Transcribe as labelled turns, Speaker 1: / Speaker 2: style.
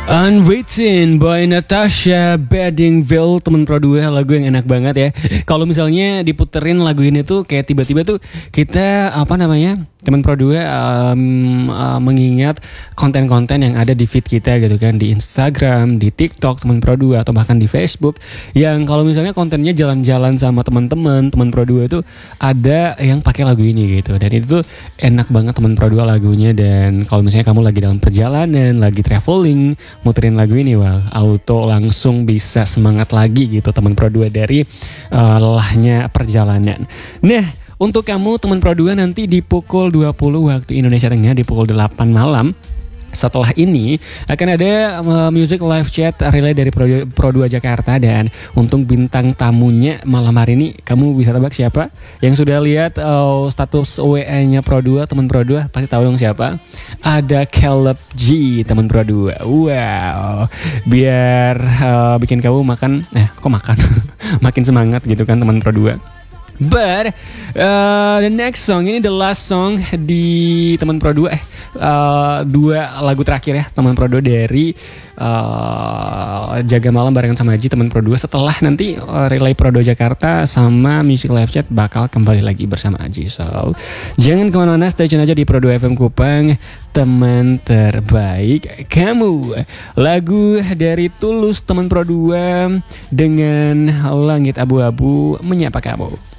Speaker 1: Unwritten by Natasha Bedingfield, teman Pro 2, lagu yang enak banget ya. Kalau misalnya diputerin lagu ini tuh kayak tiba-tiba tuh kita teman Pro 2 mengingat konten-konten yang ada di feed kita gitu kan, di Instagram, di TikTok teman Pro 2 atau bahkan di Facebook, yang kalau misalnya kontennya jalan-jalan sama teman-teman Pro 2 itu ada yang pakai lagu ini gitu. Dan itu tuh enak banget teman Pro 2 lagunya. Dan kalau misalnya kamu lagi dalam perjalanan, lagi traveling, muterin lagu ini, wah, auto langsung bisa semangat lagi gitu teman Pro 2 dari lelahnya perjalanan. Nah, untuk kamu teman Pro 2 nanti di pukul 20 waktu Indonesia Tengah, di pukul 8 malam, setelah ini akan ada music live chat relay dari Pro 2 Jakarta. Dan untuk bintang tamunya malam hari ini, kamu bisa tebak siapa? Yang sudah lihat status WA-nya Pro 2, teman Pro 2 pasti tahu dong siapa. Ada Caleb G, teman Pro 2. Wow, biar bikin kamu makan makin semangat gitu kan teman Pro 2. But the next song, ini the last song di teman Pro 2, dua lagu terakhir ya teman Pro 2 dari Jaga Malam barengan sama Aji, teman Pro 2. Setelah nanti relay Pro 2 Jakarta sama Music Live Chat bakal kembali lagi bersama Aji. So jangan kemana-mana, stay tune aja di Pro 2 FM Kupang, teman terbaik kamu. Lagu dari Tulus teman Pro 2 dengan Langit Abu-Abu menyapa kamu.